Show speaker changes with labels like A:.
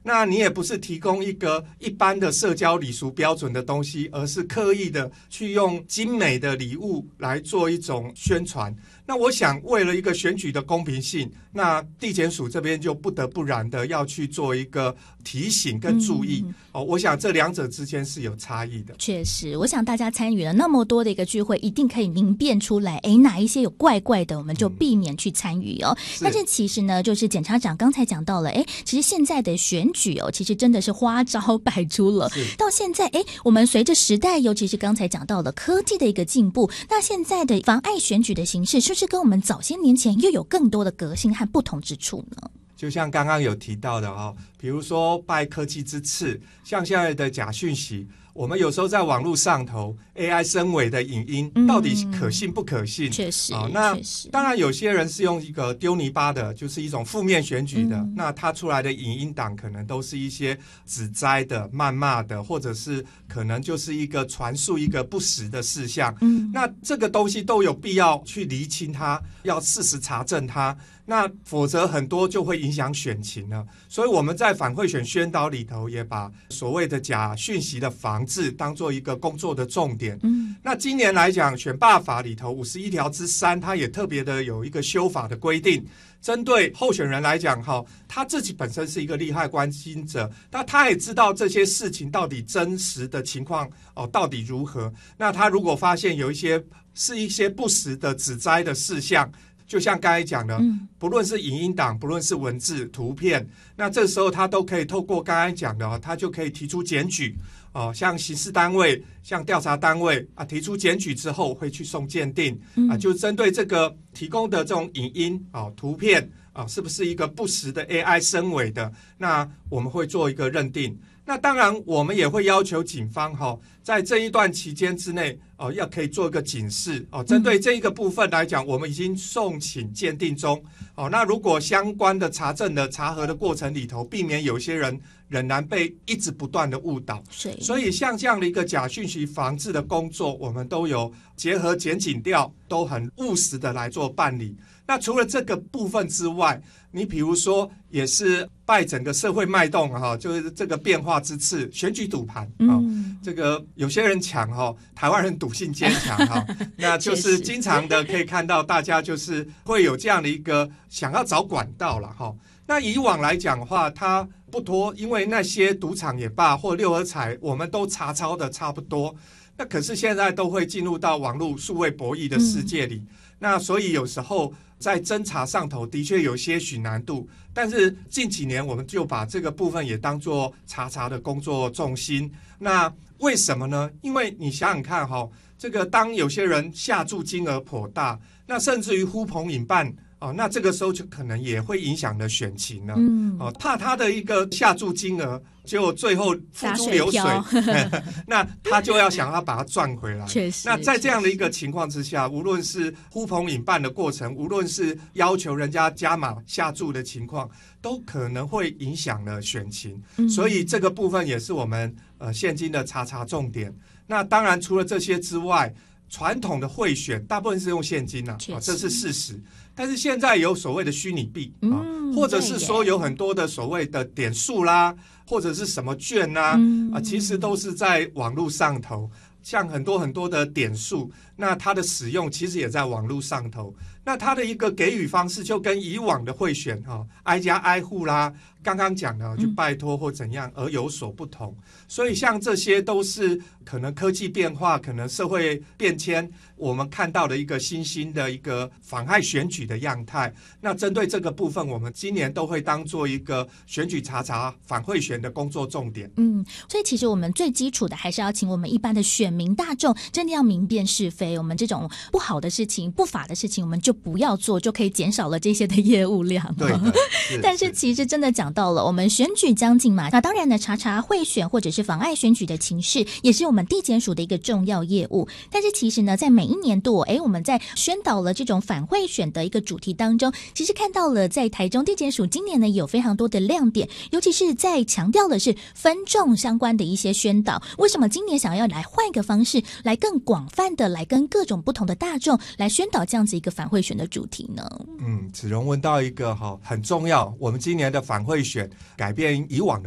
A: 那你也不是提供一个一般的社交礼俗标准的东西，而是刻意的去用精美的礼物来做一种宣传。那我想为了一个选举的公平性，那地检署这边就不得不然的要去做一个提醒跟注意。我想这两者之间是有差异的。
B: 确实，我想大家参与了那么多的一个聚会，一定可以明辨出来，哪一些有怪怪的，我们就避免去参与哦。但是其实呢，就是检察长刚才讲到了，其实现在的选举其实真的是花招百出了。到现在，我们随着时代，尤其是刚才讲到了科技的一个进步，那现在的妨碍选举的形式，是不是跟我们早些年前又有更多的革新和不同之处呢？
A: 就像刚刚有提到的比如说拜科技之赐，像现在的假讯息，我们有时候在网络上头 AI 深伪的影音到底可信不可信？
B: 确实，
A: 那当然有些人是用一个丢泥巴的，就是一种负面选举的，那他出来的影音档可能都是一些指摘的、谩骂的，或者是可能就是一个传述一个不实的事项。那这个东西都有必要去厘清它，要事实查证它，那否则很多就会影响选情了。所以我们在反贿选宣导里头也把所谓的假讯息的防治当做一个工作的重点。那今年来讲，选罢法里头51条之3，它也特别的有一个修法的规定，针对候选人来讲他自己本身是一个利害关心者，那他也知道这些事情到底真实的情况到底如何。那他如果发现有一些不实的指摘的事项，就像刚才讲的，不论是影音档，不论是文字、图片，那这时候他都可以透过刚才讲的他就可以提出检举。像刑事单位、像调查单位提出检举之后会去送鉴定就针对这个提供的这种影音图片是不是一个不实的 AI 深伪的，那我们会做一个认定。那当然我们也会要求警方在这一段期间之内要可以做一个警示针对这一个部分来讲，我们已经送请鉴定中那如果相关的查证的查核的过程里头，避免有些人仍然被一直不断的误导，所以像这样的一个假讯息防治的工作，我们都有结合检警调，都很务实的来做办理。那除了这个部分之外，你比如说也是拜整个社会脉动就是这个变化之次，选举赌盘这个有些人抢台湾人赌性坚强那就是经常的可以看到大家就是会有这样的一个想要找管道啦那以往来讲的话，它不多，因为那些赌场也罢或六合彩，我们都查抄的差不多。那可是现在都会进入到网络数位博弈的世界里，那所以有时候在侦查上头的确有些许难度，但是近几年我们就把这个部分也当作查的工作重心。那为什么呢？因为你想想看这个当有些人下注金额颇大，那甚至于呼朋引伴那这个时候就可能也会影响了选情了。怕他的一个下注金额结果最后付诸流水那他就要想要把它赚回来。
B: 确实，
A: 那在这样的一个情况之下，无论是呼朋引伴的过程，无论是要求人家加码下注的情况，都可能会影响了选情。所以这个部分也是我们现今的查重点。那当然除了这些之外，传统的贿选大部分是用现金这是事实。但是现在有所谓的虚拟币或者是说有很多的所谓的点数啦，或者是什么券其实都是在网络上头，像很多的点数，那它的使用其实也在网络上头。那它的一个给予方式就跟以往的贿选挨家挨户啦，刚刚讲的就拜托或怎样而有所不同。所以像这些都是可能科技变化，可能社会变迁，我们看到的一个新兴的一个妨害选举的样态。那针对这个部分，我们今年都会当做一个选举查反贿选的工作重点。
B: 所以其实我们最基础的还是要请我们一般的选民大众真的要明辨是非，我们这种不好的事情、不法的事情我们就不要做，就可以减少了这些的业务量。
A: 对的
B: 但是其实真的讲到了我们选举将近嘛，那当然呢查贿选或者是妨碍选举的情势也是我们地检署的一个重要业务。但是其实呢在每一年度我们在宣导了这种反贿选的一个主题当中，其实看到了在台中地检署今年呢有非常多的亮点，尤其是在强调的是分众相关的一些宣导。为什么今年想要来换一个方式，来更广泛的来跟各种不同的大众来宣导这样子一个反贿选的主题呢？
A: 子荣问到一个很重要，我们今年的反贿选改变以往的